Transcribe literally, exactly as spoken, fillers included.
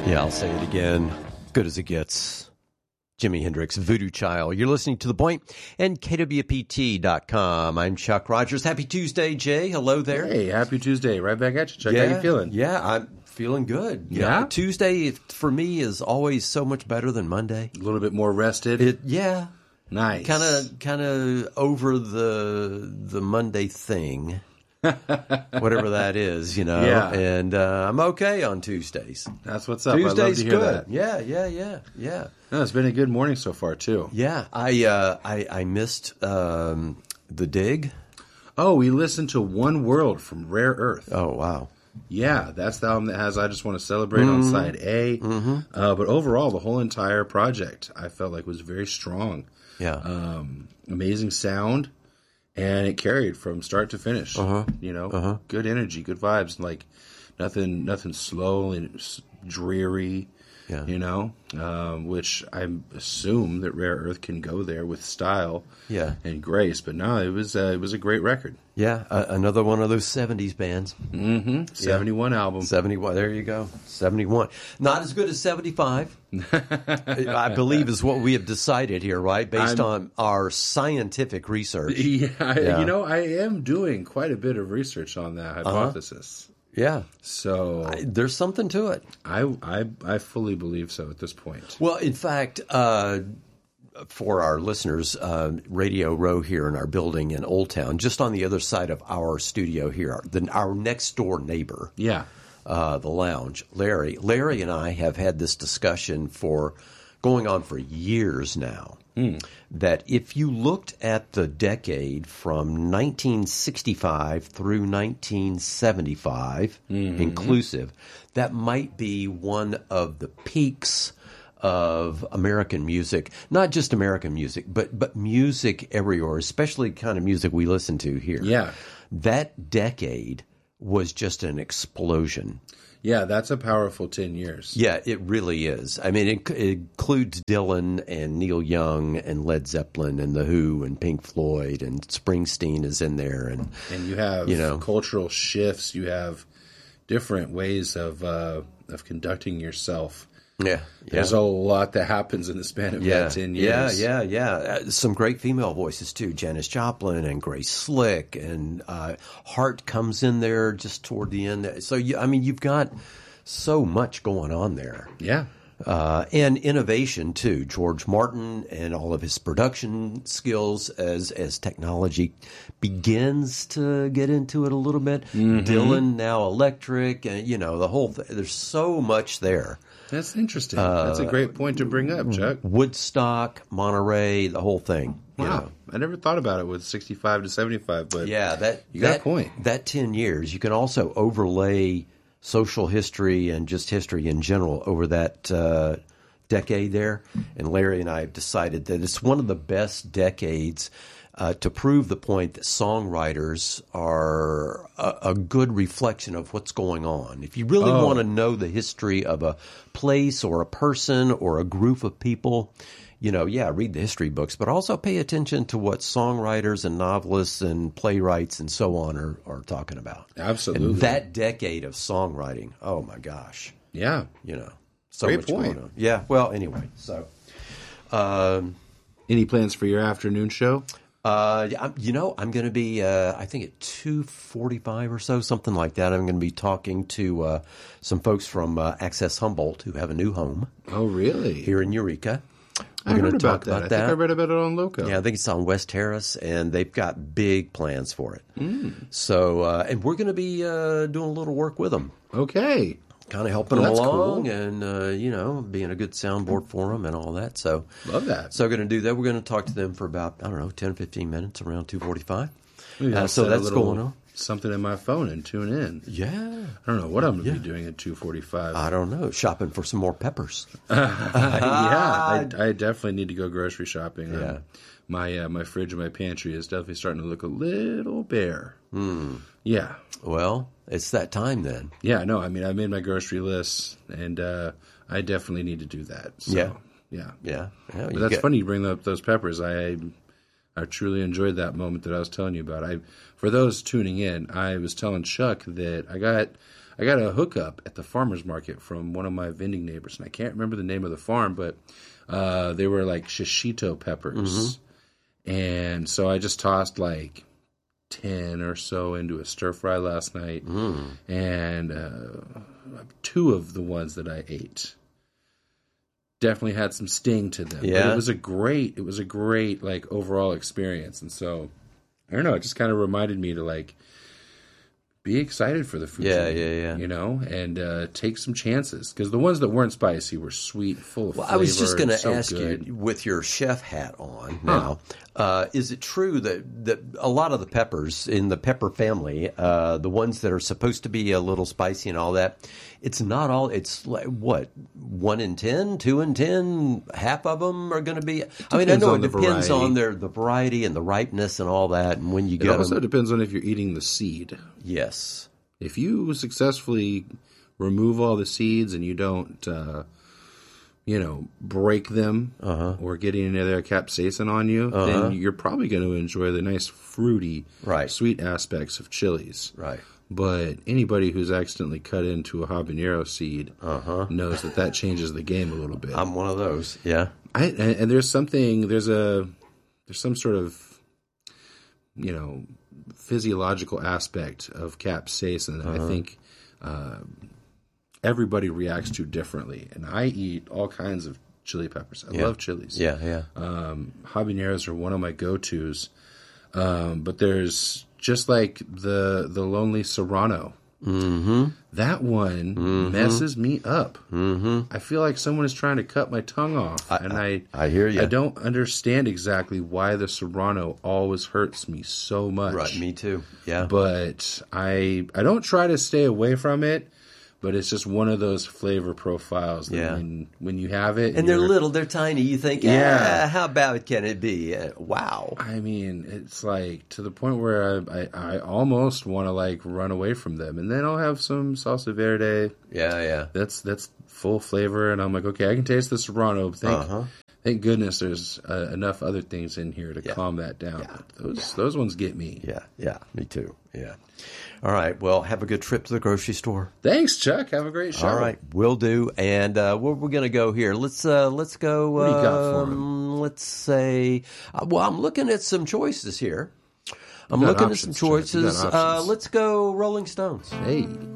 Yeah, I'll say it again. Good as it gets. Jimi Hendrix, Voodoo Child. You're listening to The Point and K W P T dot com. I'm Chuck Rogers. Happy Tuesday, Jay. Hello there. Hey, happy Tuesday. Right back at you, Chuck. Yeah, How you feeling? Yeah, I'm feeling good. Yeah? yeah? Tuesday, for me, is always so much better than Monday. A little bit more rested? It, yeah. Nice. Kind of kind of over the the Monday thing. Whatever that is, you know. Yeah. And uh, I'm okay on Tuesdays. That's what's up. Tuesday's I love to hear good. that. Yeah, yeah, yeah, yeah. No, it's been a good morning so far, too. Yeah, I uh, I, I missed um, The Dig. Oh, we listened to One World from Rare Earth. Oh, wow. Yeah, that's the album that has I Just Want to Celebrate mm-hmm. on side A. Mm-hmm. Uh, but overall, the whole entire project, I felt like was very strong. Yeah. Um, amazing sound. And it carried from start to finish. Uh-huh. You know, uh-huh. good energy, good vibes. Like nothing, nothing slow and dreary. Yeah. You know, um, which I assume that Rare Earth can go there with style. Yeah. And grace. But no, it was uh, it was a great record. Yeah, uh, another one of those seventies bands. Mm-hmm. Seventy-one yeah. album. Seventy-one. There you go. Seventy-one. Not as good as seventy-five. I believe is what we have decided here, right? Based I'm, on our scientific research. Yeah, yeah, you know, I am doing quite a bit of research on that hypothesis. Uh-huh. Yeah. So I, there's something to it. I, I I fully believe so at this point. Well, in fact, uh, for our listeners, uh, Radio Row here in our building in Old Town, just on the other side of our studio here, the, our next door neighbor. Yeah. Uh, the lounge, Larry. Larry and I have had this discussion for going on for years now. Mm. That if you looked at the decade from nineteen sixty-five through nineteen seventy-five, mm-hmm. inclusive, that might be one of the peaks of American music. Not just American music, but but music everywhere, especially kind of music we listen to here. Yeah. That decade was just an explosion. Yeah, that's a powerful ten years. Yeah, it really is. I mean, it, it includes Dylan and Neil Young and Led Zeppelin and The Who and Pink Floyd, and Springsteen is in there. And and you have you know, cultural shifts. You have different ways of uh, of conducting yourself. Yeah, yeah. There's a lot that happens in the span of yeah. that ten years. Yeah, yeah, yeah. Uh, some great female voices, too. Janis Joplin and Grace Slick, and uh, Hart comes in there just toward the end. So, you, I mean, you've got so much going on there. Yeah. Uh, and innovation, too. George Martin and all of his production skills as as technology begins to get into it a little bit. Mm-hmm. Dylan, now electric, and, you know, the whole thing. There's so much there. That's interesting. Uh, That's a great point to bring up, Chuck. Woodstock, Monterey, the whole thing. Wow. You know. I never thought about it with sixty-five to seventy-five, but yeah, that, you that, got a point. That ten years, you can also overlay social history and just history in general over that uh, decade there. And Larry and I have decided that it's one of the best decades Uh, to prove the point that songwriters are a, a good reflection of what's going on. If you really oh. want to know the history of a place or a person or a group of people, you know, yeah, read the history books, but also pay attention to what songwriters and novelists and playwrights and so on are, are talking about. Absolutely. And that decade of songwriting, oh my gosh. Yeah. You know, so Great much point. going on. Yeah, well, anyway, so. Um, Any plans for your afternoon show? Uh, you know, I'm going to be, uh, I think at two forty-five or so, something like that. I'm going to be talking to uh, some folks from uh, Access Humboldt who have a new home. Oh, really? Here in Eureka. We're I going heard to talk about that. about I that. think I read about it on Loco. Yeah, I think it's on West Terrace, and they've got big plans for it. Mm. So, uh, and we're going to be uh, doing a little work with them. Okay. Kind of helping well, them that's along cool. and, uh, you know, being a good soundboard for them and all that. So, love that. So, we're going to do that. We're going to talk to them for about, I don't know, ten, fifteen minutes around two forty-five. Uh, so, that's going on. Something in my phone and tune in. Yeah. I don't know what I'm going to yeah. be doing at two forty-five. I don't know. Shopping for some more peppers. uh, yeah. I, I definitely need to go grocery shopping. Yeah. Um, my uh, my fridge and my pantry is definitely starting to look a little bare. Hmm. Yeah. Well, it's that time then. Yeah, no, I mean, I made my grocery list, and uh, I definitely need to do that. So, yeah. Yeah. Yeah. yeah but that's get... funny you bring up those peppers. I I truly enjoyed that moment that I was telling you about. I For those tuning in, I was telling Chuck that I got I got a hookup at the farmer's market from one of my vending neighbors, and I can't remember the name of the farm, but uh, they were like shishito peppers. Mm-hmm. And so I just tossed like ten or so into a stir fry last night, mm. and uh, two of the ones that I ate definitely had some sting to them. Yeah. But it was a great, it was a great like overall experience. And so I don't know, it just kind of reminded me to like be excited for the food. Yeah, yeah, yeah. You know, and uh, take some chances, because the ones that weren't spicy were sweet, full of well, flavor. I was just going to so ask good. you, with your chef hat on now, huh. uh, is it true that, that a lot of the peppers in the pepper family, uh, the ones that are supposed to be a little spicy and all that, it's not all, it's like, what, one in ten, two in ten, half of them are going to be, I mean, I know it depends on their the variety and the ripeness and all that, and when you get it also them. depends on if you're eating the seed. Yes. If you successfully remove all the seeds and you don't, uh, you know, break them uh-huh. or get any of their capsaicin on you, uh-huh. then you're probably going to enjoy the nice fruity, right. sweet aspects of chilies. Right. But anybody who's accidentally cut into a habanero seed uh-huh. knows that that changes the game a little bit. I'm one of those. Yeah. I, and, and there's something, there's a, there's some sort of, you know, physiological aspect of capsaicin that uh-huh. I think uh, everybody reacts to differently. And I eat all kinds of chili peppers. I yeah. love chilies. Yeah, yeah. Um, habaneros are one of my go-tos. Um, but there's just like the the lonely serrano. Mm-hmm. That one mm-hmm. messes me up. Mm-hmm. I feel like someone is trying to cut my tongue off, I, and I, I I hear you. I don't understand exactly why the serrano always hurts me so much. Right, me too. Yeah, but I I don't try to stay away from it. But it's just one of those flavor profiles that yeah. when, when you have it... And they're little, they're tiny. You think, yeah, ah, how bad can it be? Uh, wow. I mean, it's like to the point where I, I, I almost want to like run away from them. And then I'll have some salsa verde. Yeah, yeah. That's that's full flavor. And I'm like, okay, I can taste the serrano. Thank, uh-huh. thank goodness there's uh, enough other things in here to yeah. calm that down. Yeah. But those, yeah. those ones get me. Yeah, yeah, me too. Yeah. All right. Well, have a good trip to the grocery store. Thanks, Chuck. Have a great show. All right, will do. And uh, where we're going to go here? Let's uh, let's go. What do you got for um, him? Let's say. Uh, well, I'm looking at some choices here. I'm looking options, at some choices. Uh, let's go Rolling Stones. Hey.